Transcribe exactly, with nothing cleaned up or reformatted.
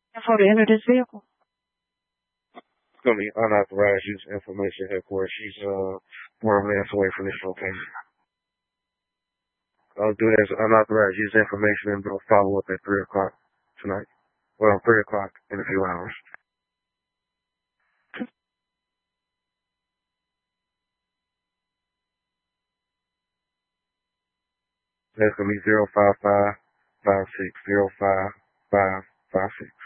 Info to enter this vehicle. It's gonna be unauthorized use information headquarters. She's uh four minutes away from this location. I'll do it as unauthorized use information and we'll follow up at three o'clock tonight. Well, three o'clock in a few hours. That's gonna be zero five five five six zero five five five six.